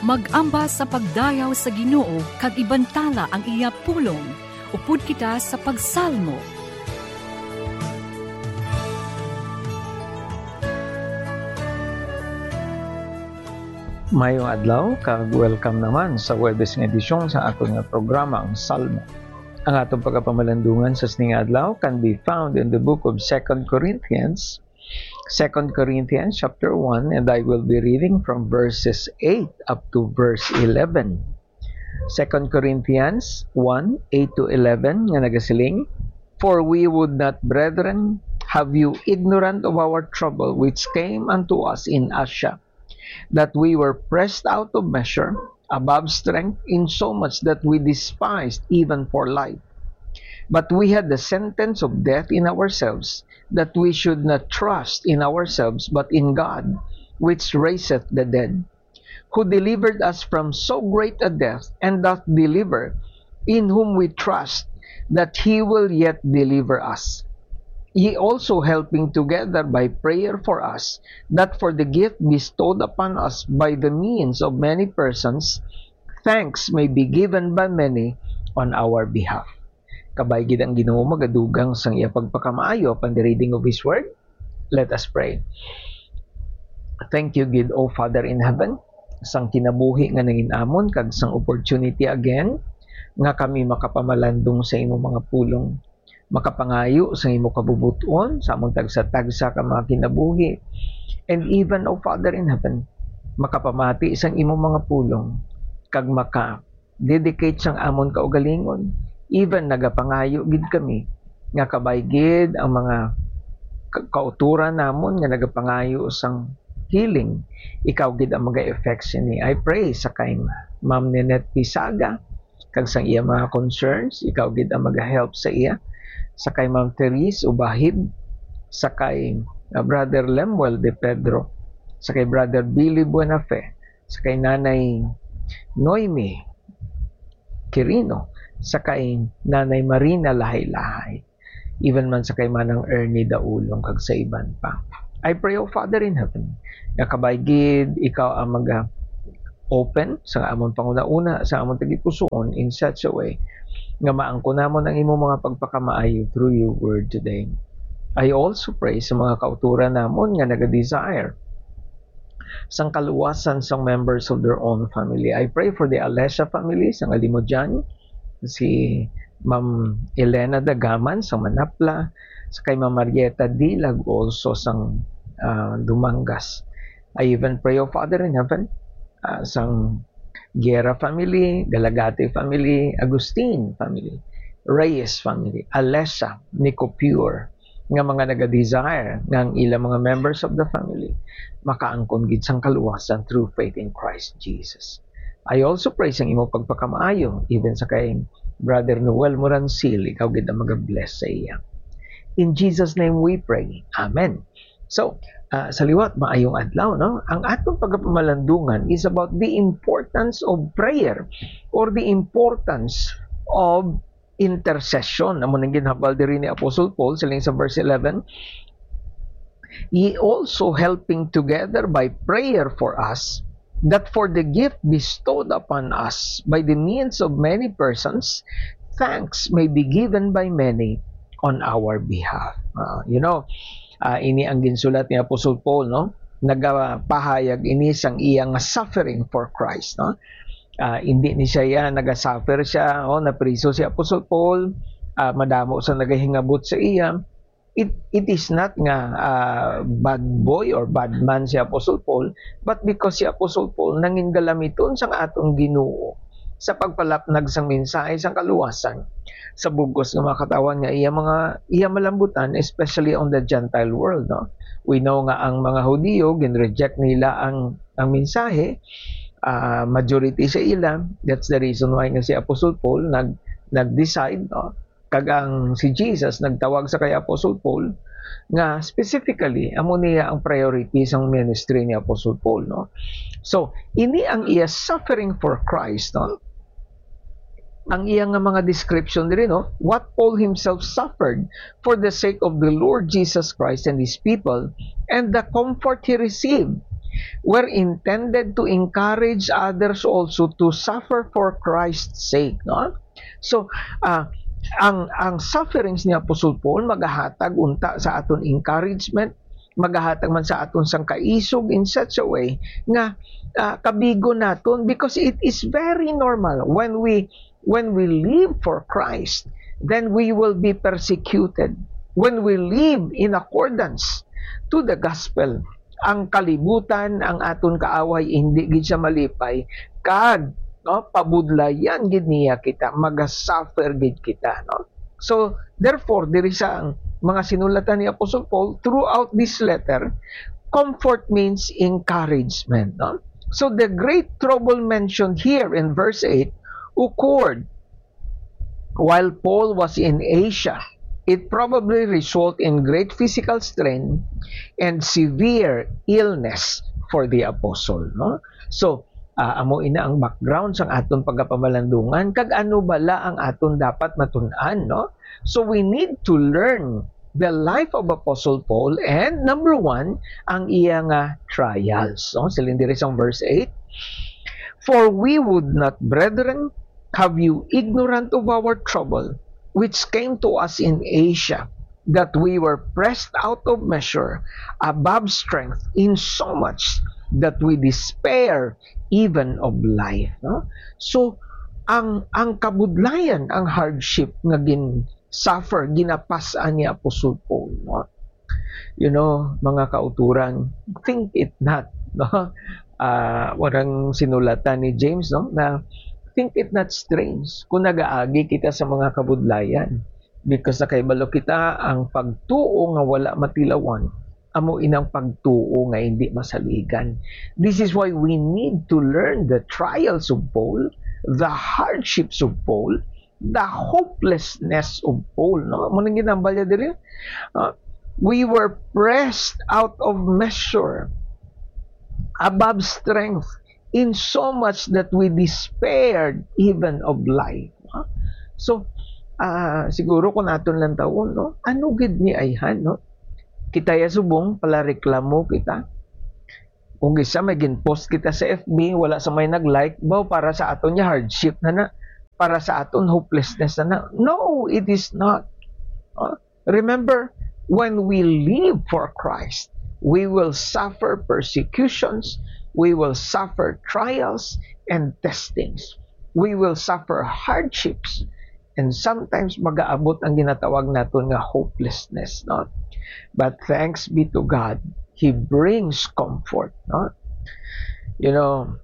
Mag-ambas sa pagdayaw sa Ginoo kag ibantala ang iya pulong. Upod kita sa pagsalmo. Mayong adlaw kag welcome naman sa Huwebes nga edisyon sa aton nga programa ang Salmo. Ang atong pagapamalandungan sa sining adlaw can be found in the book of 2 Corinthians chapter 1, and I will be reading from verses 8 up to verse 11. 2 Corinthians 1, 8 to 11 nga nagasiling, "For we would not, brethren, have you ignorant of our trouble which came unto us in Asia, that we were pressed out of measure, above strength, in so much that we despised even for life. But we had the sentence of death in ourselves, that we should not trust in ourselves, but in God, which raiseth the dead, who delivered us from so great a death, and doth deliver, in whom we trust, that he will yet deliver us. Ye also helping together by prayer for us, that for the gift bestowed upon us by the means of many persons, thanks may be given by many on our behalf." Kabay gid ang Ginoo magadugang sang iya pagpakamaayo upon the reading of His Word. Let us pray. Thank you, gid, O Father in heaven, sang kinabuhi nga nanginamon kag sang opportunity again nga kami makapamalandong sa imo mga pulong, makapangayo sa imo kabubuton sa among tagsa-tagsa ka mga kinabuhi, and even, O Father in heaven, makapamati sang imo mga pulong kag maka-dedicate sang amon kaugalingon. Even nagapangayo gid kami nga kabay gid ang mga kauturan namon nga nagapangayo sang healing, ikaw gid ang maga-effects ni. I pray sa kay Ma'am Ninette Pisaga kag sang iya mga concerns, ikaw gid ang maga-help sa iya. Sa kay Ma'am Therese Ubahib, sa kay Brother Lemuel de Pedro, sa kay Brother Billy Buenafe, sa kay Nanay Noemi Quirino, sa kay Nanay Marina Lahay-Lahay, even man sa kay Manang Ernie Daulong kag sa iban pa. I pray, O Father in heaven, nga kabay gid ikaw ang open sa amon panguna-una sa amon tagipusoon in such a way nga maangko namon ang imong mga pagpakamaayo through your word today. I also pray sa mga kauturan namon nga naga-desire sang kaluwasan sang members of their own family. I pray for the Alessia family sang Alimodyan, si Ma'am Elena Dagaman sa Manapla, sa kay Ma'am Marieta Dilag also sang Dumangas. I even pray, O Father in heaven, sang Guerra family, Galagate family, Agustin family, Reyes family, Alessa, Nico Pure, nga mga naga-desire nga ang ilang mga members of the family makaangkon gid sang kaluwasan through faith in Christ Jesus. I also pray sang imo pagpakamaayo even sa kay Brother Noel Morancil, ikaw gid ang mag-bless sa iya. In Jesus' name we pray. Amen. So, sa liwat, maayong adlaw, no? Ang atong pagpamalandungan is about the importance of prayer or the importance of intercession. Amo nang ginhabal diri ni Apostle Paul siling sa verse 11, "Ye also helping together by prayer for us, that for the gift bestowed upon us by the means of many persons, thanks may be given by many on our behalf." Ini ang ginsulat ni Apostle Paul, no? Nagapahayag ini sang iyang suffering for Christ, no? Hindi ni siya nagasuffer siya, napriso si Apostle Paul, madamo sa nagahingabot sa iya. It is not nga bad boy or bad man si Apostle Paul, but because si Apostle Paul nangin galamiton sang atong Ginoo sa pagpalapnag sang mensahe sang kaluwasan sa bugos nga mga katawan nga iya malambutan, especially on the Gentile world, no? We know nga ang mga Hudiyo gin-reject nila ang mensahe, majority sa ila. That's the reason why nga si Apostle Paul nag-decide, no? Kagang si Jesus nagtawag sa kay Apostle Paul nga specifically amo niya ang priority sang ministry ni Apostle Paul, no? So ini ang iya suffering for Christ, no? Ang iyang mga description diri, no? What Paul himself suffered for the sake of the Lord Jesus Christ and His people, and the comfort he received were intended to encourage others also to suffer for Christ's sake, no? So, ang sufferings ni Apostol Paul magahatag unta sa aton encouragement, magahatag man sa aton sang kaisog in such a way nga kabigo naton, because it is very normal when we live for Christ, then we will be persecuted. When we live in accordance to the gospel, ang kalibutan, ang aton kaaway hindi gid siya malipay, kag no, pabudlayan gid niya kita, maga-suffer gid kita, no? So therefore diri sa ang mga sinulatan ni Apostle Paul throughout this letter, comfort means encouragement, no? So the great trouble mentioned here in verse 8 occurred while Paul was in Asia. It probably resulted in great physical strain and severe illness for the apostle, no? So amo ina ang background sang aton pagapamalandungan, kag ano bala ang aton dapat matun-an, no? So we need to learn the life of Apostle Paul, and number 1 ang iyang trials, no? Silindiri sang verse 8, for we would not, brethren, have you ignorant of our trouble which came to us in Asia, that we were pressed out of measure, above strength, in so much that we despair even of life, no? So ang kabudlayan, ang hardship nga suffer ginapasan ni Apostle Paul, no? You know, mga kauturan, think it not, no? Warang sinulatan ni James, no, na think it not strange kung nagaagi kita sa mga kabudlayan, because nakaibalo kita ang pagtuo nga wala matilawan, amo inang pagtuo nga hindi masaligan. This is why we need to learn the trials of Paul, the hardships of Paul, the hopelessness of Paul, no? Munang ginambalya diri, we were pressed out of measure, above strength, in so much that we despaired even of life, no? So siguro kung aton lang taon, no, ano gid ni ayhan, no? Kita ya subong pala reklamo kita, kung isa may ginpost kita sa FB, wala sa may nag-like, ba para sa aton niya hardship na, para sa aton hopelessness na. No, it is not. Remember, when we live for Christ, we will suffer persecutions, we will suffer trials and testings, we will suffer hardships, and sometimes mag-aabot ang ginatawag naton nga hopelessness, no? But thanks be to God, He brings comfort, no? You know,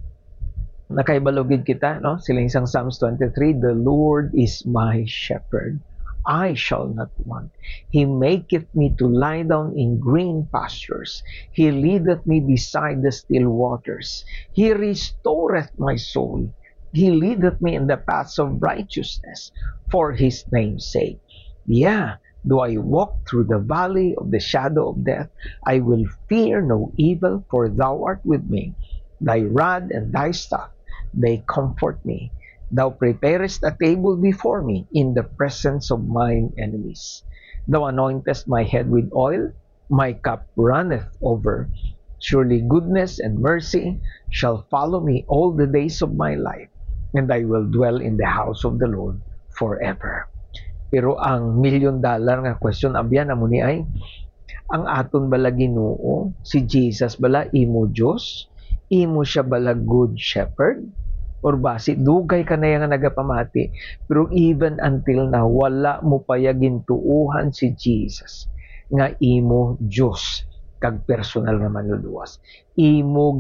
nakaibalogid kita, no? Siling sang Psalms 23, the Lord is my shepherd, I shall not want. He maketh me to lie down in green pastures. He leadeth me beside the still waters. He restoreth my soul. He leadeth me in the paths of righteousness for His name's sake. Yeah, though I walk through the valley of the shadow of death, I will fear no evil, for Thou art with me. Thy rod and Thy staff, they comfort me. Thou preparest a table before me in the presence of mine enemies. Thou anointest my head with oil, my cup runneth over. Surely goodness and mercy shall follow me all the days of my life, and I will dwell in the house of the Lord forever. Pero ang $1 million nga question abyan amo ni ay, ang aton bala Ginoo, si Jesus bala imo Dios, imo siya bala good shepherd, or basi dugay ka na nga nagapamati, pero even until na wala mo pa gintuuhan si Jesus nga imo Dios kag personal nga manluluwas, imo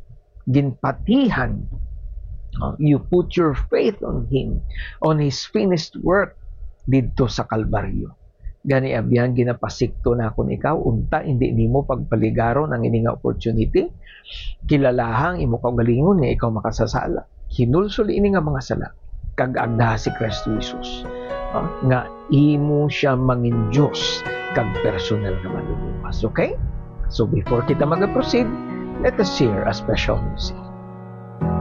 ginpatihan, you put your faith on Him, on His finished work didto sa Kalbaryo. Gani abyan ginapasikto na kun ikaw, unta hindi nimo pagpaligaron ang ini nga opportunity, kilalahang imo kaugalingon nga ikaw makasasala, hinulsol ini nga mga sala, kag agda si Kristo Jesus, nga imo siya mangin Diyos kag personal na maluluwas. Okay? So before kita mag-proceed, let us share a special music.